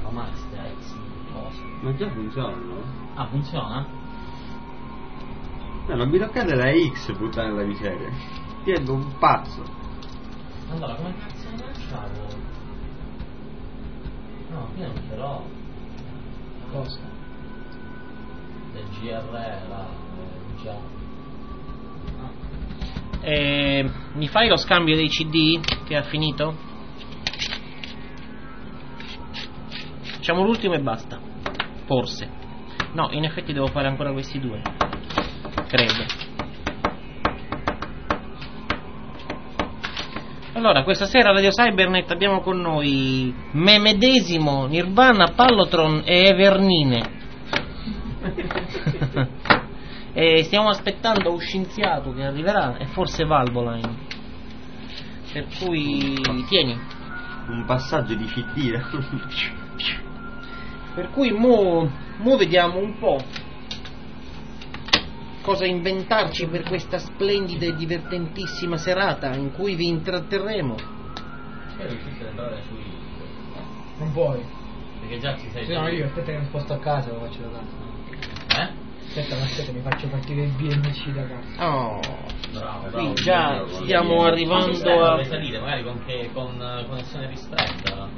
chiama Master X cosa. Ma già funziona, no? Ah, funziona? No, non mi toccate la X, puttana la miseria. Divento un pazzo. Allora, come cazzo ne lanciavo? No, qui non ce l'ho. Cosa? Del GR, là, già. Mi fai lo scambio dei CD che ha finito? Facciamo l'ultimo e basta. Forse. No, in effetti devo fare ancora questi due. Credo. Allora, questa sera a Radio Cybernet abbiamo con noi me medesimo, Nirvana, Pallotron e Evernine. E stiamo aspettando un scienziato che arriverà e forse Valvoline. Per cui tieni. Un passaggio di CD. Per cui mo vediamo un po' cosa inventarci per questa splendida e divertentissima serata in cui vi intratterremo. Spero riuscite ad andare su Non puoi. perché già ci sei. Sì, no, io aspetta che mi sposto a casa e lo faccio da casa. Aspetta, mi faccio partire il BMC da casa. Oh, Bravo, qui bravo. già stiamo arrivando a... salire magari con connessione ristretta.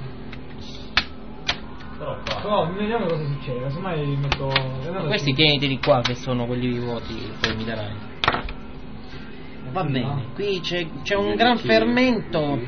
Però qua. Però vediamo cosa succede, casomai metto. Questi tieniteli qua che sono quelli vuoti, poi mi darai. Va bene, qui c'è un gran fermento.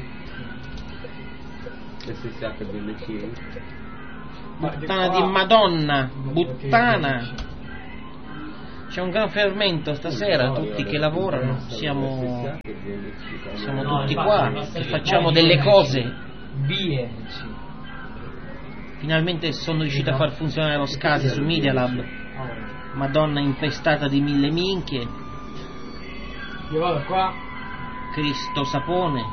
SSH Puttana di Madonna, buttana. C'è un gran fermento stasera, tutti che lavorano, siamo tutti qua e facciamo delle cose. BMC. Finalmente sono riuscito a far funzionare lo SCSI su Media Lab. Madonna impestata di mille minchie. Io vado qua. Cristo sapone.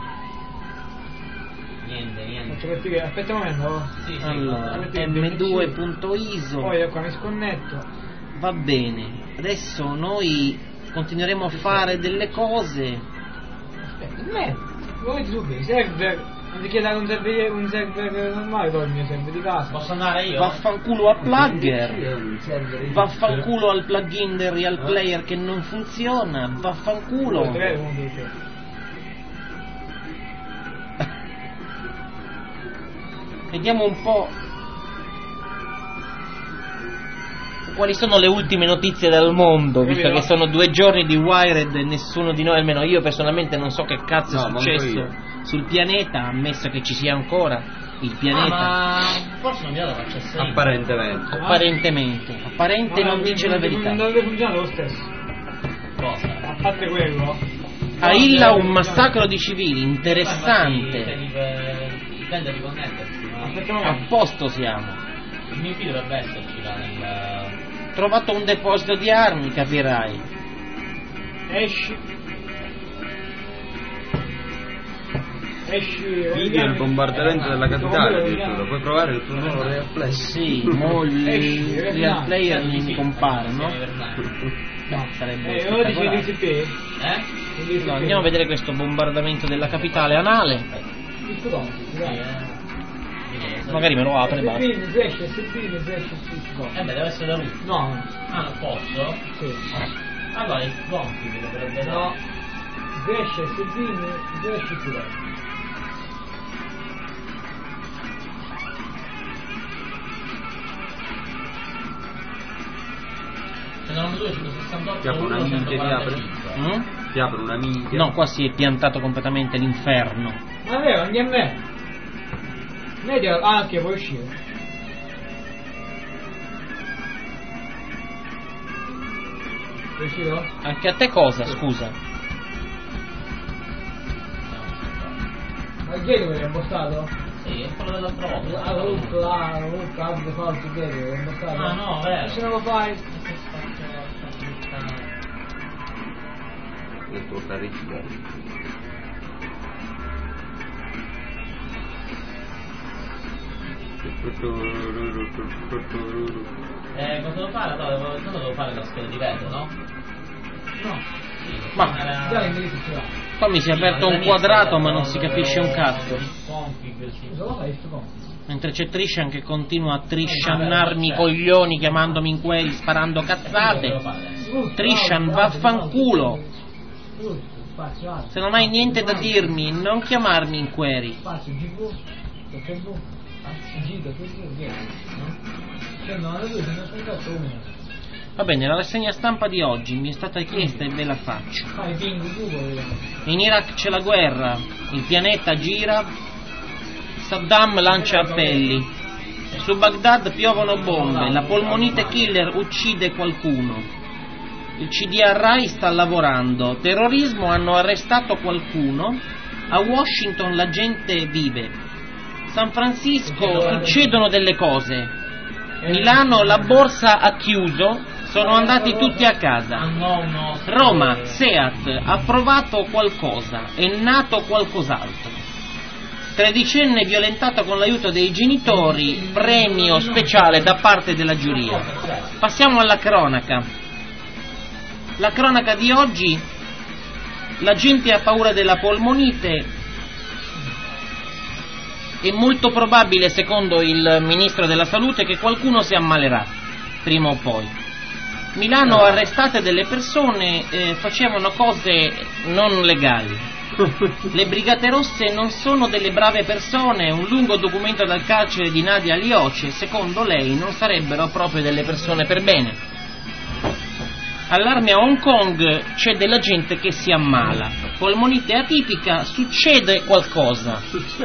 Niente. Faccio partire. Aspetta un momento. Sì, Allora, Metti il BMC. m2.iso. Poi io qua mi sconnetto. Va bene, adesso noi continueremo a fare delle cose. Aspetta, lo metti subito. Server. Anziché dare un server normale, poi il mio server di casa. Posso andare io? Vaffanculo a plugger. Vaffanculo al plugin del Real Player che non funziona. Vaffanculo. Vediamo un po' quali sono le ultime notizie dal mondo, visto che sono 2 giorni di Wired e nessuno di noi, almeno io personalmente, non so che cazzo è successo sul pianeta, ammesso che ci sia ancora il pianeta. Ma forse non mi ha dato accesso. Apparente non dice la verità. Non dovrebbe funzionare lo stesso. Cosa? A parte quello. A Illa un massacro di civili, interessante. Dipende di connettersi, no? A posto siamo. Il mio figlio dovrebbe esserci là nel... Trovato un deposito di armi, capirai. Esci. Video il bombardamento della capitale addirittura. Puoi provare il tuo nuovo Real Player? Sì, mo il Real Player mi compare, no? No, sarebbe ora dici spettacolare. DCP? No, andiamo a vedere questo bombardamento della capitale anale. Magari me lo apre e basta. beh, deve essere da lui. No. Ah, non posso? Sì. Allora il gonfi mi dovrebbe dare. No. Sbrescia SB, sbrescia QD. Ce ne sono 268. Ti apre una minchia, ti apre una minchia. No, qua si è piantato completamente l'inferno. Ma è vero, anche a me. Media anche puoi uscire. Sei uscito? Anche a te cosa, scusa? Ma il gateway è impostato? Sì, è quello dell'altra volta. Ah, look, add default gateway, è impostato? Ah, no, vero. Se non lo fai... Il tuo caricatore. Cosa devo fare? No, devo fare la scheda di vetro, no? No. Sì, Ma Già l'indirizzo ce l'ha. Qua mi si è aperto un quadrato ma non si capisce un cazzo. Mentre c'è Trishan che continua a trisciannarmi i coglioni chiamandomi in query, sparando cazzate. Trishan, vaffanculo. Se non hai niente da dirmi, non chiamarmi in query. Va bene, la rassegna stampa di oggi mi è stata chiesta e ve la faccio. In Iraq c'è la guerra, il pianeta gira, Saddam lancia appelli, su Baghdad piovono bombe, la polmonite killer uccide qualcuno, il CDA Rai sta lavorando, terrorismo, hanno arrestato qualcuno, a Washington la gente vive, San Francisco succedono delle cose, Milano la borsa ha chiuso, sono andati tutti a casa, Roma, Seat ha provato qualcosa, è nato qualcos'altro, tredicenne violentato con l'aiuto dei genitori, premio speciale da parte della giuria. Passiamo alla cronaca. La cronaca di oggi: la gente ha paura della polmonite, è molto probabile, secondo il ministro della salute, che qualcuno si ammalerà prima o poi. Milano arrestate delle persone, facevano cose non legali. Le Brigate Rosse non sono delle brave persone, un lungo documento dal carcere di Nadia Lioce, secondo lei non sarebbero proprio delle persone per bene. Allarme a Hong Kong, c'è della gente che si ammala, polmonite atipica, succede qualcosa.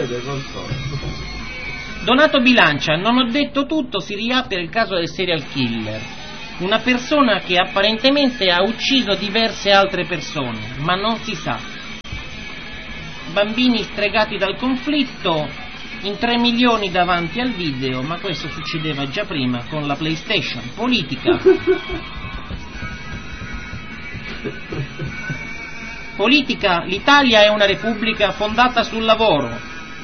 Donato Bilancia, non ho detto tutto, si riapre il caso del serial killer, una persona che apparentemente ha ucciso diverse altre persone, ma non si sa. Bambini stregati dal conflitto, in 3 milioni davanti al video, ma questo succedeva già prima con la PlayStation. Politica. Politica, l'Italia è una repubblica fondata sul lavoro.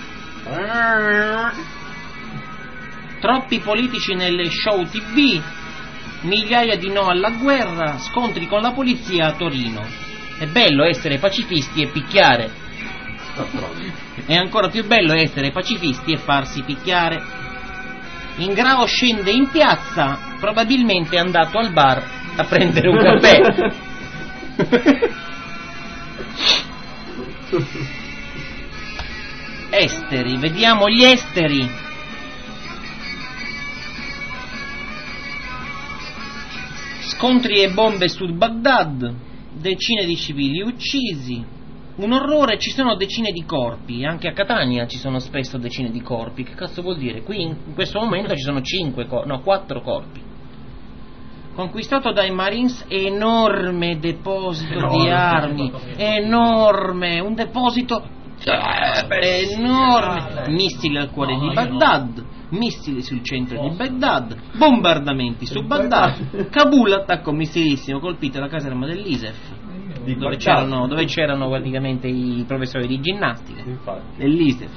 Troppi politici nelle show TV, migliaia di no alla guerra, scontri con la polizia a Torino. È bello essere pacifisti e picchiare. È ancora più bello essere pacifisti e farsi picchiare. Ingrao scende in piazza, probabilmente è andato al bar a prendere un caffè. Esteri, vediamo gli esteri. Scontri e bombe su Baghdad, decine di civili uccisi. Un orrore, ci sono decine di corpi, anche a Catania ci sono spesso decine di corpi. Che cazzo vuol dire? Qui in questo momento ci sono 4 corpi. Conquistato dai Marines, enorme deposito di armi, enorme, un deposito enorme, missili al cuore di Baghdad, missili sul centro di Baghdad, bombardamenti su Baghdad, Kabul attacco missilissimo, colpita la caserma dell'ISEF. Dove c'erano praticamente i professori di ginnastica dell'ISEF.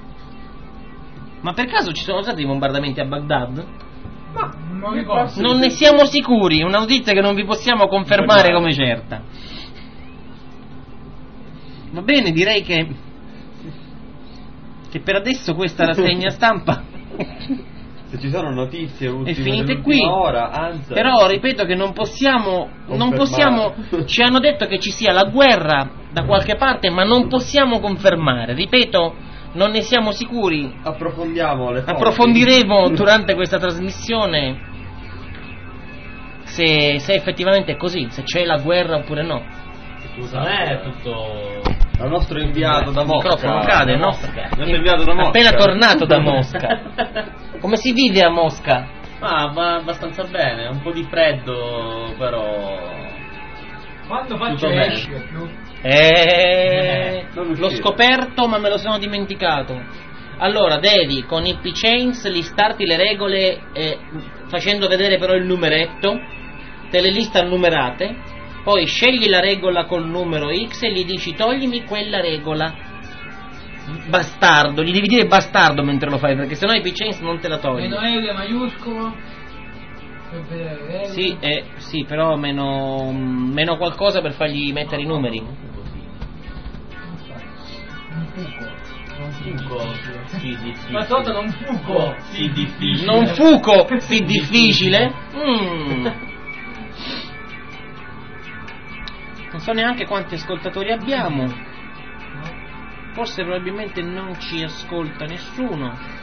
Ma per caso ci sono stati bombardamenti a Baghdad? Ma non ne siamo sicuri, una notizia che non vi possiamo confermare come certa. Va bene, direi che per adesso questa rassegna stampa se ci sono notizie ultime è finita qui. Ora, anzi, però ripeto che non possiamo, ci hanno detto che ci sia la guerra da qualche parte, ma non possiamo confermare, ripeto, non ne siamo sicuri. Approfondiremo durante questa trasmissione se effettivamente è così, se c'è la guerra oppure no. Non è tutto. Il nostro inviato da Mosca. Il microfono cade, no? Inviato da Mosca. Appena tornato da Mosca. Come si vive a Mosca? Va abbastanza bene, un po' di freddo, però. Quando faccio esce? L'ho scoperto, ma me lo sono dimenticato. Allora, devi con i P-Chains listarti le regole facendo vedere però il numeretto, te le lista numerate. Poi scegli la regola col numero X e gli dici toglimi quella regola. Bastardo, gli devi dire bastardo mentre lo fai, perché sennò i P-Chains non te la togli. Meno L maiuscolo. Sì, però meno qualcosa per fargli mettere i numeri. fuco, sì, difficile. Ma sotto non fuco, sì, difficile. Non fuco, sì, difficile. Non so neanche quanti ascoltatori abbiamo. Forse probabilmente non ci ascolta nessuno.